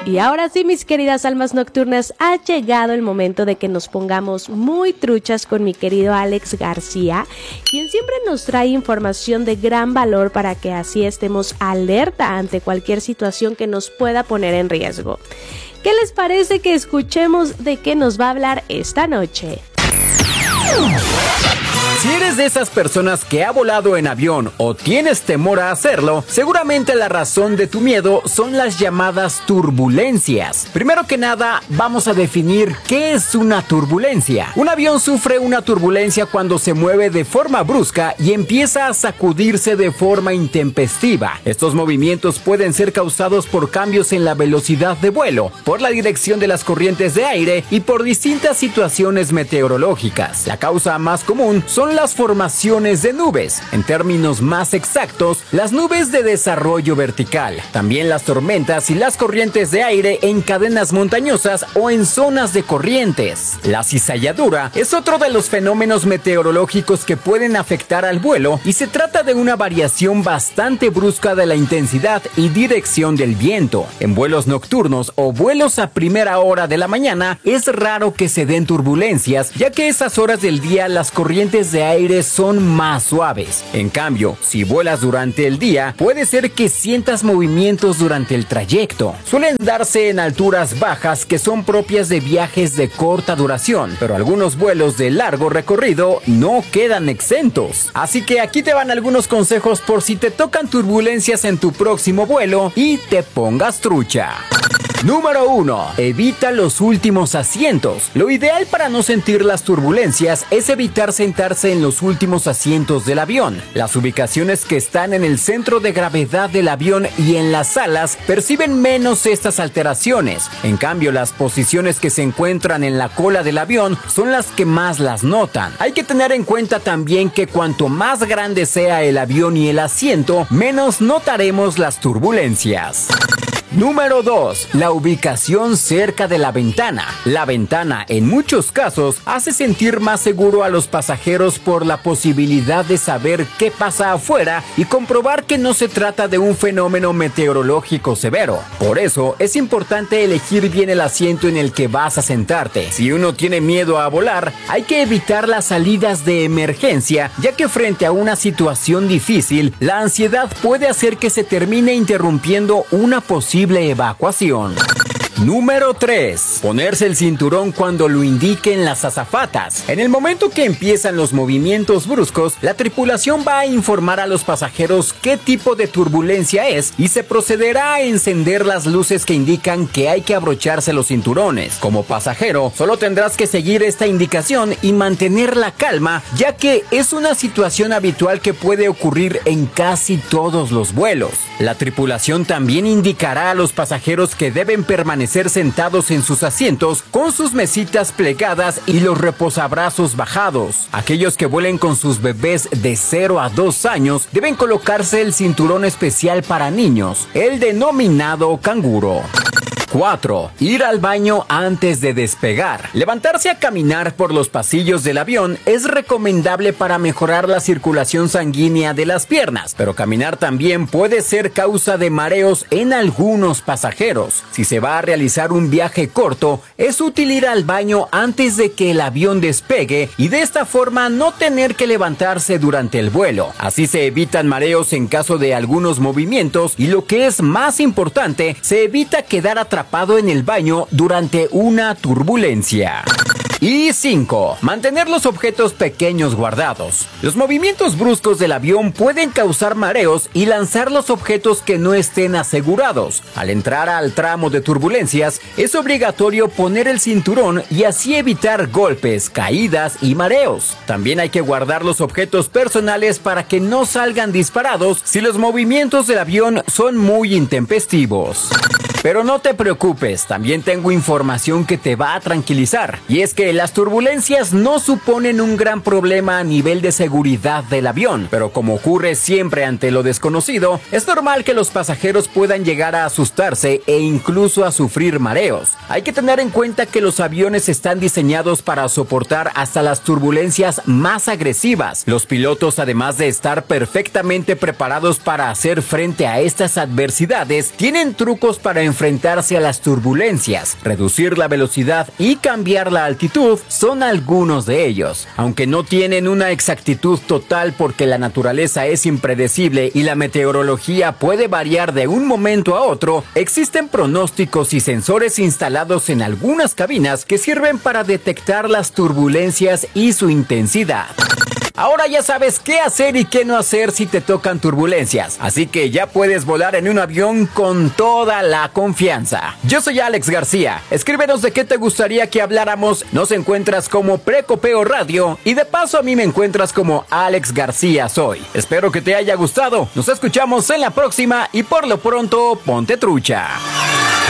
Y ahora sí, mis queridas almas nocturnas, ha llegado el momento de que nos pongamos muy truchas con mi querido Alex García, quien siempre nos trae información de gran valor para que así estemos alerta ante cualquier situación que nos pueda poner en riesgo. ¿Qué les parece que escuchemos de qué nos va a hablar esta noche? Si eres de esas personas que ha volado en avión o tienes temor a hacerlo, seguramente la razón de tu miedo son las llamadas turbulencias. Primero que nada, vamos a definir qué es una turbulencia. Un avión sufre una turbulencia cuando se mueve de forma brusca y empieza a sacudirse de forma intempestiva. Estos movimientos pueden ser causados por cambios en la velocidad de vuelo, por la dirección de las corrientes de aire y por distintas situaciones meteorológicas. La causa más común son las formaciones de nubes. En términos más exactos, las nubes de desarrollo vertical. También las tormentas y las corrientes de aire en cadenas montañosas o en zonas de corrientes. La cizalladura es otro de los fenómenos meteorológicos que pueden afectar al vuelo y se trata de una variación bastante brusca de la intensidad y dirección del viento. En vuelos nocturnos o vuelos a primera hora de la mañana es raro que se den turbulencias, ya que esas horas del día las corrientes de aire son más suaves. En cambio, si vuelas durante el día, puede ser que sientas movimientos durante el trayecto. Suelen darse en alturas bajas que son propias de viajes de corta duración, pero algunos vuelos de largo recorrido no quedan exentos. Así que aquí te van algunos consejos por si te tocan turbulencias en tu próximo vuelo y te pongas trucha. Número 1. Evita los últimos asientos. Lo ideal para no sentir las turbulencias es evitar sentarse en los últimos asientos del avión. Las ubicaciones que están en el centro de gravedad del avión y en las alas perciben menos estas alteraciones. En cambio, las posiciones que se encuentran en la cola del avión son las que más las notan. Hay que tener en cuenta también que cuanto más grande sea el avión y el asiento, menos notaremos las turbulencias. Número 2. La ubicación cerca de la ventana. La ventana, en muchos casos, hace sentir más seguro a los pasajeros por la posibilidad de saber qué pasa afuera y comprobar que no se trata de un fenómeno meteorológico severo. Por eso, es importante elegir bien el asiento en el que vas a sentarte. Si uno tiene miedo a volar, hay que evitar las salidas de emergencia, ya que frente a una situación difícil, la ansiedad puede hacer que se termine interrumpiendo una posible evacuación. Número 3. Ponerse el cinturón cuando lo indiquen las azafatas. En el momento que empiezan los movimientos bruscos, la tripulación va a informar a los pasajeros qué tipo de turbulencia es y se procederá a encender las luces que indican que hay que abrocharse los cinturones. Como pasajero, solo tendrás que seguir esta indicación y mantener la calma, ya que es una situación habitual que puede ocurrir en casi todos los vuelos. La tripulación también indicará a los pasajeros que deben permanecer sentados en sus asientos con sus mesitas plegadas y los reposabrazos bajados. Aquellos que vuelen con sus bebés de 0 a 2 años deben colocarse el cinturón especial para niños, el denominado canguro. 4. Ir al baño antes de despegar. Levantarse a caminar por los pasillos del avión es recomendable para mejorar la circulación sanguínea de las piernas, pero caminar también puede ser causa de mareos en algunos pasajeros. Si se va a realizar un viaje corto, es útil ir al baño antes de que el avión despegue y de esta forma no tener que levantarse durante el vuelo. Así se evitan mareos en caso de algunos movimientos y, lo que es más importante, se evita quedar atrapado en el baño durante una turbulencia. Y 5. Mantener los objetos pequeños guardados. Los movimientos bruscos del avión pueden causar mareos y lanzar los objetos que no estén asegurados. Al entrar al tramo de turbulencias, es obligatorio poner el cinturón y así evitar golpes, caídas y mareos. También hay que guardar los objetos personales para que no salgan disparados si los movimientos del avión son muy intempestivos. Pero no te preocupes, también tengo información que te va a tranquilizar. Y es que las turbulencias no suponen un gran problema a nivel de seguridad del avión. Pero como ocurre siempre ante lo desconocido, es normal que los pasajeros puedan llegar a asustarse e incluso a sufrir mareos. Hay que tener en cuenta que los aviones están diseñados para soportar hasta las turbulencias más agresivas. Los pilotos, además de estar perfectamente preparados para hacer frente a estas adversidades, tienen trucos para enfrentarse a las turbulencias, reducir la velocidad y cambiar la altitud son algunos de ellos. Aunque no tienen una exactitud total porque la naturaleza es impredecible y la meteorología puede variar de un momento a otro, existen pronósticos y sensores instalados en algunas cabinas que sirven para detectar las turbulencias y su intensidad. Ahora ya sabes qué hacer y qué no hacer si te tocan turbulencias, así que ya puedes volar en un avión con toda la confianza. Yo soy Alex García, escríbenos de qué te gustaría que habláramos, nos encuentras como Precopeo Radio y de paso a mí me encuentras como Alex García Soy. Espero que te haya gustado, nos escuchamos en la próxima y por lo pronto ponte trucha.